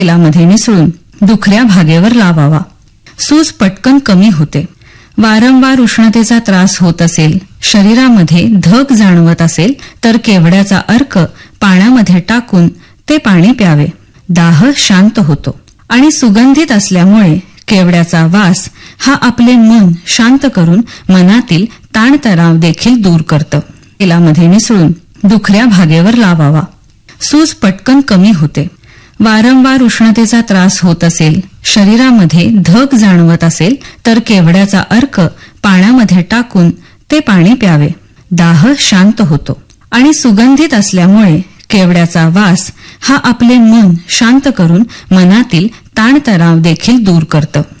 तेलामध्ये मिसळून दुखऱ्या भागेवर लावावा. सूज पटकन कमी होते. वारंवार उष्णतेचा त्रास होत असेल, शरीरामध्ये धग जाणवत असेल तर केवड्याचा अर्क पाण्यामध्ये टाकून ते पाणी प्यावे. दाह शांत होतो आणि सुगंधित असल्यामुळे केवड्याचा वास हा आपले मन शांत करून मनातील ताणतणाव देखील दूर करतं. तेलामध्ये मिसळून दुखऱ्या भागेवर लावावा. सूज पटकन कमी होते. वारंवार उष्णतेचा त्रास होत असेल, शरीरामध्ये धग जाणवत असेल तर केवड्याचा अर्क पाण्यामध्ये टाकून ते पाणी प्यावे. दाह शांत होतो आणि सुगंधित असल्यामुळे केवड्याचा वास हा आपले मन शांत करून मनातील ताणतणाव देखील दूर करतं.